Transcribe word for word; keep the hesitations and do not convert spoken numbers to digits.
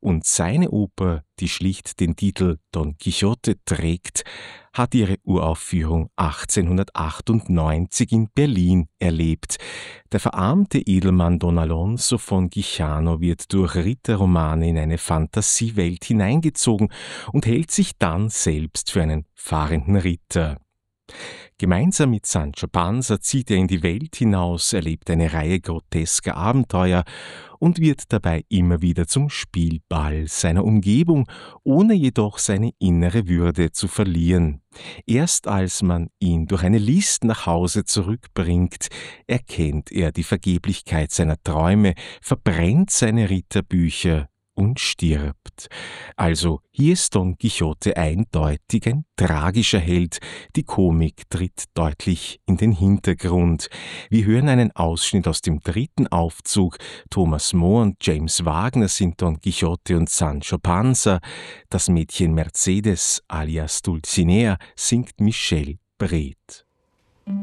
und seine Oper, die schlicht den Titel Don Quixote trägt, hat ihre Uraufführung achtzehnhundertachtundneunzig in Berlin erlebt. Der verarmte Edelmann Don Alonso von Quijano wird durch Ritterromane in eine Fantasiewelt hineingezogen und hält sich dann selbst für einen fahrenden Ritter. Gemeinsam mit Sancho Panza zieht er in die Welt hinaus, erlebt eine Reihe grotesker Abenteuer und wird dabei immer wieder zum Spielball seiner Umgebung, ohne jedoch seine innere Würde zu verlieren. Erst als man ihn durch eine List nach Hause zurückbringt, erkennt er die Vergeblichkeit seiner Träume, verbrennt seine Ritterbücher und stirbt. Also hier ist Don Quixote eindeutig ein tragischer Held. Die Komik tritt deutlich in den Hintergrund. Wir hören einen Ausschnitt aus dem dritten Aufzug. Thomas More und James Wagner sind Don Quixote und Sancho Panza. Das Mädchen Mercedes alias Dulcinea singt Michelle Bret.